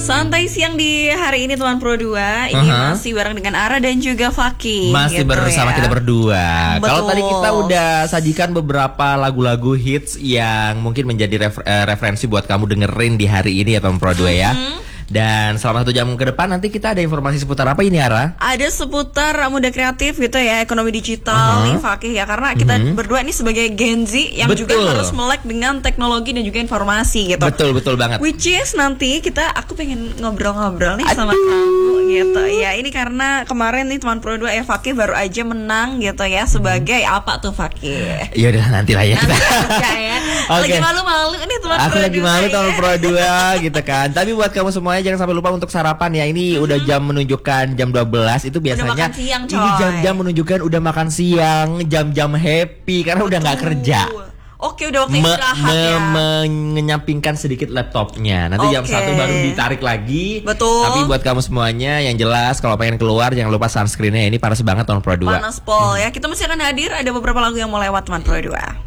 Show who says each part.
Speaker 1: Santai siang di hari ini teman Pro 2. Ini masih bareng dengan Ara dan juga Fakih.
Speaker 2: Masih
Speaker 1: gitu
Speaker 2: bersama
Speaker 1: ya.
Speaker 2: Kita berdua.
Speaker 1: Betul.
Speaker 2: Kalau tadi kita udah sajikan beberapa lagu-lagu hits yang mungkin menjadi referensi buat kamu dengerin di hari ini ya teman Pro 2 ya. Dan selama 1 jam ke depan nanti kita ada informasi seputar apa ini Ara?
Speaker 1: Ada seputar muda kreatif gitu ya, ekonomi digital nih Fakih ya. Karena kita berdua ini sebagai Gen Z yang juga harus melek dengan teknologi dan juga informasi gitu.
Speaker 2: Betul banget.
Speaker 1: Which is nanti aku pengen ngobrol-ngobrol nih sama kamu gitu ya. Ini karena kemarin nih teman Pro 2 ya Fakih baru aja menang gitu ya sebagai apa tuh Fakih?
Speaker 2: Ya udah nantilah ya.
Speaker 1: Nanti aja ya.
Speaker 2: Oke.
Speaker 1: Lagi malu-malu nih teman Pro 2.
Speaker 2: Aku lagi malu teman
Speaker 1: ya.
Speaker 2: Pro 2 gitu kan. Tapi buat kamu semuanya jangan sampai lupa untuk sarapan ya. Ini udah jam menunjukkan jam 12. Itu biasanya
Speaker 1: makan siang, coy.
Speaker 2: ini jam-jam menunjukkan udah makan siang, jam-jam happy karena udah nggak kerja.
Speaker 1: Oke, udah waktu istirahat ya.
Speaker 2: Menyampingkan sedikit laptopnya. Nanti jam 1 baru ditarik lagi.
Speaker 1: Betul.
Speaker 2: Tapi buat kamu semuanya yang jelas kalau pengen keluar jangan lupa sunscreennya. Ini panas banget tahun Pro 2.
Speaker 1: Panas pol ya. Kita masih akan hadir. Ada beberapa lagu yang mau lewat teman Pro 2.